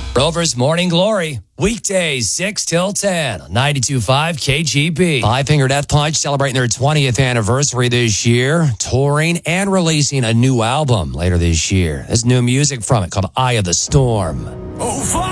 Rover's Morning Glory, weekdays 6 till 10 on 92.5 KGB. Five Finger Death Punch celebrating their 20th anniversary this year, touring and releasing a new album later this year. There's new music from it called Eye of the Storm.